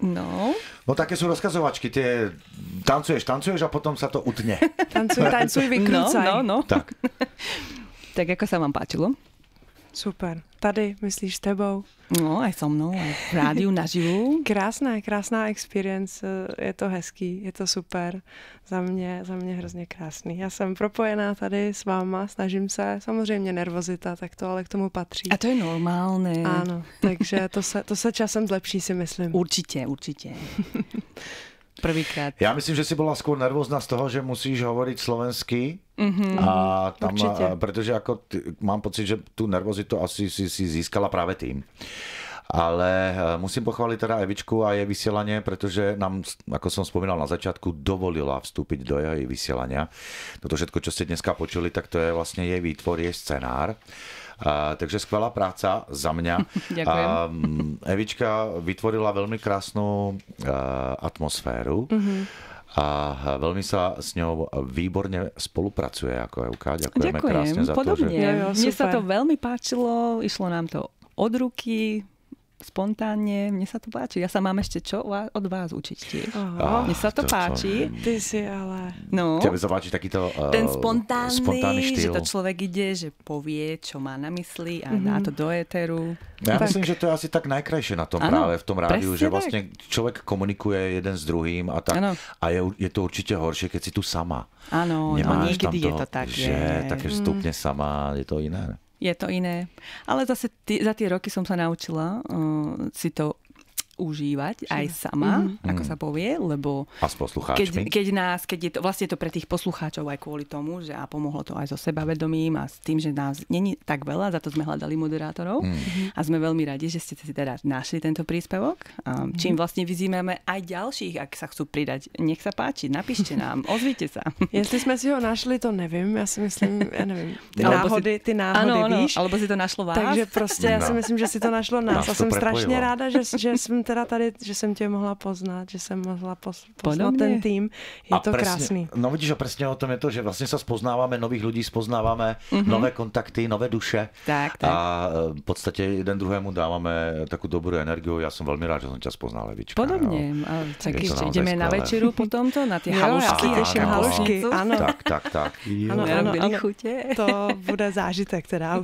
No. No také sú rozkazovačky, tie tancuješ a potom sa to utne. Tancuj, vykrúcaj. No. Tak. Tak ako sa vám páčilo? Super. Tady, myslíš, s tebou? No, aj so mnou, aj v rádiu naživu. Krásná experience, je to hezký, je to super. Za mě hrozně krásný. Já jsem propojená tady s váma, snažím se, samozřejmě nervozita, tak to ale k tomu patří. A to je normálne. Áno, takže to se časem zlepší, si myslím. Určite. Prvýkrát. Ja myslím, že si bola skôr nervózna z toho, že musíš hovoriť slovensky. A tam, pretože ako mám pocit, že tú nervozitu asi si získala práve tým. Ale musím pochváliť teda Evičku a jej vysielanie, pretože nám, ako som spomínal na začiatku, dovolila vstúpiť do jej vysielania. Toto všetko, čo ste dneska počuli, tak to je vlastne jej výtvor, jej scenár. Takže skvelá práca za mňa. Ďakujem. Evička vytvorila veľmi krásnu atmosféru. A veľmi sa s ňou výborne spolupracuje ako Evka. Ďakujeme krásne za podobne. to, že... Mne sa to veľmi páčilo, išlo nám to od ruky, spontánne, mne sa to páči. Ja sa mám ešte čo od vás učiť tiež. Mne sa to páči. Ty si ale... No. Tebe sa páči takýto ten spontánny štýl. že to človek ide, že povie, čo má na mysli a dá to do éteru. Ja myslím, že to je asi tak najkrajšie na tom práve v tom rádiu, že vlastne človek komunikuje jeden s druhým a tak. A je to určite horšie, keď si tu sama. Áno, niekedy je to tak. Že také vstupne sama, je to iné. Je to iné. Ale zase za tie roky som sa naučila si to užívať aj sama, ako sa povie, lebo a s poslucháčmi. Keď je to, vlastne je to pre tých poslucháčov aj kvôli tomu, že a pomohlo to aj so sebavedomím a s tým, že nás není tak veľa, za to sme hľadali moderátorov a sme veľmi radi, že ste si teda našli tento príspevok. Čím vlastne vyzývame aj ďalších, ak sa chcú pridať. Nech sa páči, napíšte nám, ozvíte sa. Jestli sme si ho našli, to nevím. Ja si myslím, ty náhody, víš. Alebo si to našlo vás. Takže prostě já si myslím, že si to našlo nás. A jsem strašně ráda, že jsem teda tady, že jsem tě mohla poznat, že jsem mohla poznat ten tým. Je to krásný. No vidíš, že presne o tom je to, že vlastne sa spoznávame, nových ľudí spoznávame, nové kontakty, nové duše. Tak. A v podstate jeden druhému dávame takú dobrú energiu. Ja som veľmi rád, že som ťa spoznal, Evička. Podobne. Tak ešte ideme na večeru po tomto, na tie halušky. Ja teším halušky. Áno. Tak. Áno. Chute. To bude zážitek, teda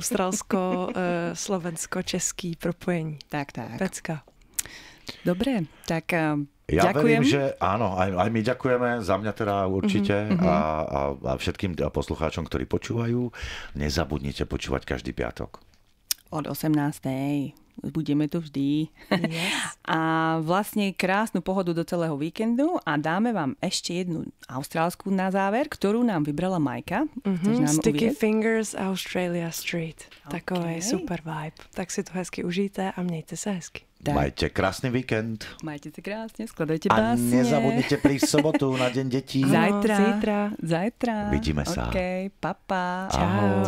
australsko-slovensko-český propojení. Tak. Pecka. Dobre, tak ja ďakujem. verím, že áno, aj my ďakujeme, za mňa teda určite a všetkým poslucháčom, ktorí počúvajú, nezabudnite počúvať každý piatok. Od 18:00. Budeme tu vždy. Yes. A vlastne krásnu pohodu do celého víkendu a dáme vám ešte jednu austrálsku na záver, ktorú nám vybrala Majka. Sticky Fingers Australia Street. Takovej super vibe. Tak si to hezky užijte a mějte se hezky. Tak. Majte krásny víkend. Majte sa krásne, skladajte básne. A nezabudnite prísť sobotu na Deň detí. Zajtra. Vidíme sa. OK, papa. Čau.